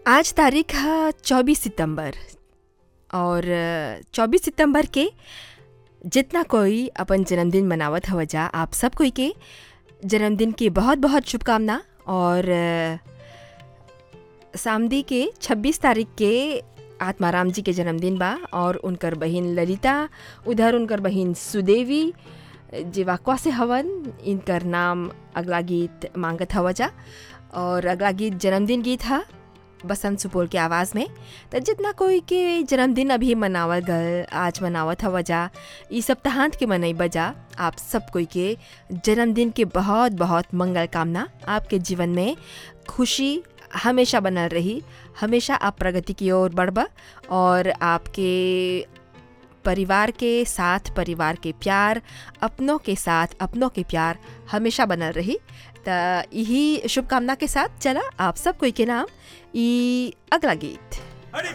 आज तारीख है 24 सितंबर। और 24 सितंबर के जितना कोई अपन जन्मदिन मनावत हव जा, आप सब कोई के जन्मदिन की बहुत बहुत शुभकामना। और सामदी के 26 तारीख के आत्माराम जी के जन्मदिन बा और उनकर बहिन ललिता, उधर उनकर बहिन सुदेवी जे वाकवा से हवन, इनकर नाम अगला गीत मांगत हव जा। और अगला गीत जन्मदिन गीत है बसंत सुपोल के आवाज़ में। तो जितना कोई के जन्मदिन अभी मनावल गल, आज मनावत हव जा, ई सप्ताहांत के मनई बजा, आप सब कोई के जन्मदिन के बहुत बहुत मंगल कामना। आपके जीवन में खुशी हमेशा बनल रही, हमेशा आप प्रगति की ओर बढ़बा और आपके परिवार के साथ परिवार के प्यार, अपनों के साथ अपनों के प्यार हमेशा बनल रही। तो यही शुभकामना के साथ चला आप सब कोई के नाम ई अगला गीत।